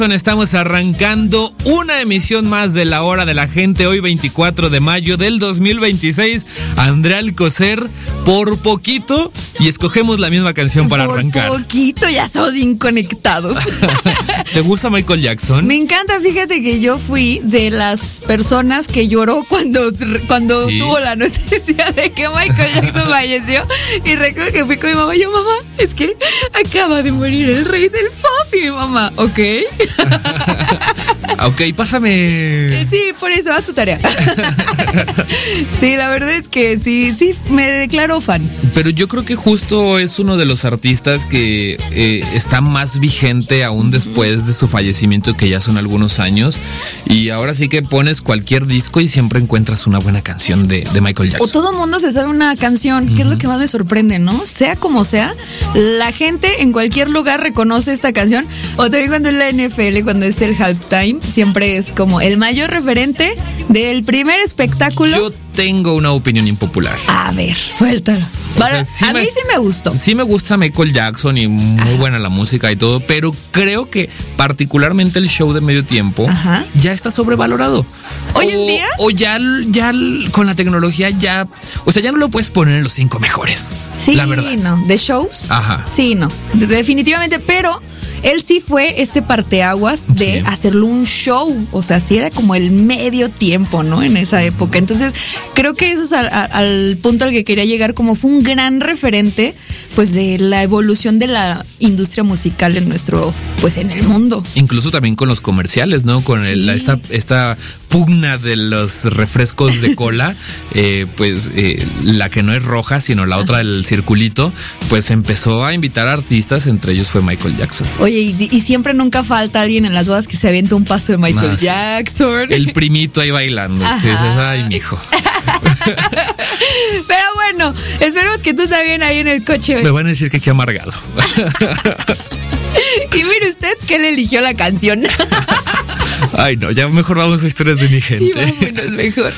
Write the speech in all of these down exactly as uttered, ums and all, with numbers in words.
Estamos arrancando una emisión más de La Hora de la Gente, hoy veinticuatro de mayo del dos mil veintiséis. Andrea Alcocer, por poquito, y escogemos la misma canción para por arrancar. Por poquito, ya son inconectados. ¿Te gusta Michael Jackson? Me encanta, fíjate que yo fui de las personas que lloró cuando, cuando ¿Sí? tuvo la noticia de que Michael Jackson falleció. Y recuerdo que fui con mi mamá y yo, mamá, es que acaba de morir el rey del pop. Y mi mamá, ok. Ok, pásame. Sí, por eso, haz tu tarea. Sí, la verdad es que sí, sí, me declaro fan. Pero yo creo que justo es uno de los artistas que eh, está más vigente aún después de su fallecimiento, que ya son algunos años. Y ahora sí que pones cualquier disco y siempre encuentras una buena canción de, de Michael Jackson. O todo mundo se sabe una canción, que uh-huh. es lo que más me sorprende, ¿no? Sea como sea, la gente en cualquier lugar reconoce esta canción. O también cuando es la N F L, cuando es el halftime, siempre es como el mayor referente del primer espectáculo. Yo tengo una opinión impopular. A ver, suéltala. Bueno, o sea, sí a me, mí sí me gustó. Sí me gusta Michael Jackson y muy Ajá. buena la música y todo, pero creo que particularmente el show de medio tiempo Ajá. ya está sobrevalorado. ¿Hoy o, en día? O ya, ya con la tecnología ya, o sea, ya no lo puedes poner en los cinco mejores. Sí, la verdad. no. ¿De shows? Ajá. Sí, no. Definitivamente, pero él sí fue este parteaguas de sí. hacerlo un show, o sea, sí era como el medio tiempo, ¿no? En esa época. Entonces, creo que eso es al, al punto al que quería llegar, como fue un gran referente, pues, de la evolución de la industria musical en nuestro, pues, en el mundo. Incluso también con los comerciales, ¿no? Con el, sí. esta, esta pugna de los refrescos de cola, eh, pues, eh, la que no es roja, sino la otra, el circulito, pues empezó a invitar a artistas, entre ellos fue Michael Jackson. Oye, y, y siempre nunca falta alguien en las bodas que se avienta un paso de Michael ah, sí. Jackson. El primito ahí bailando. Que dices, ay, mijo. Pero bueno, esperemos que tú estés bien ahí en el coche. Me van a decir que qué amargado. Y mire usted que le eligió la canción. Ay, no, ya mejor vamos a historias de mi gente. Sí, vámonos mejor.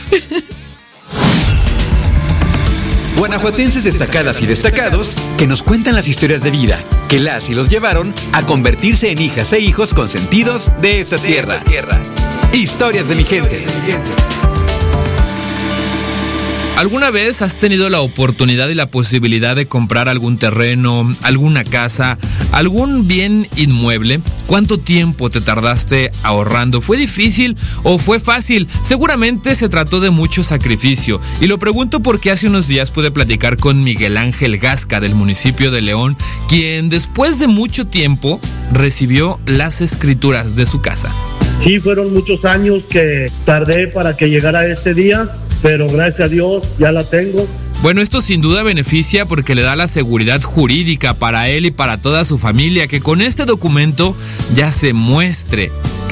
Guanajuatenses destacadas y destacados que nos cuentan las historias de vida que las y los llevaron a convertirse en hijas e hijos consentidos de esta de tierra. Esta tierra. Historias de mi gente. ¿Alguna vez has tenido la oportunidad y la posibilidad de comprar algún terreno, alguna casa, algún bien inmueble? ¿Cuánto tiempo te tardaste ahorrando? ¿Fue difícil o fue fácil? Seguramente se trató de mucho sacrificio. Y lo pregunto porque hace unos días pude platicar con Miguel Ángel Gasca del municipio de León, quien después de mucho tiempo recibió las escrituras de su casa. Sí, fueron muchos años que tardé para que llegara este día, pero gracias a Dios ya la tengo. Bueno, esto sin duda beneficia porque le da la seguridad jurídica para él y para toda su familia, que con este documento ya se muestre